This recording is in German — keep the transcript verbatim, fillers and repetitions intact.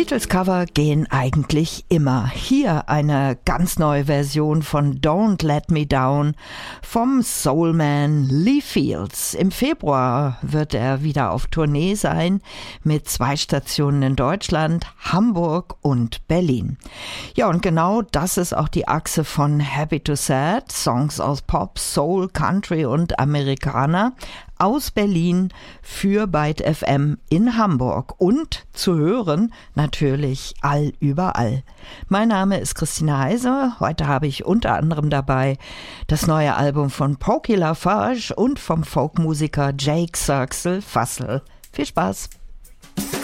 Beatles-Cover gehen eigentlich immer. Hier eine ganz neue Version von Don't Let Me Down vom Soulman Lee Fields. Im Februar wird er wieder auf Tournee sein mit zwei Stationen in Deutschland, Hamburg und Berlin. Ja, und genau das ist auch die Achse von Happy to Sad, Songs aus Pop, Soul, Country und Amerikaner aus Berlin für Byte F M in Hamburg und zu hören natürlich all überall. Mein Name ist Christina Heise. Heute habe ich unter anderem dabei das neue Album von Pokey Lafarge und vom Folkmusiker Jake Sirksel Fassel. Viel Spaß!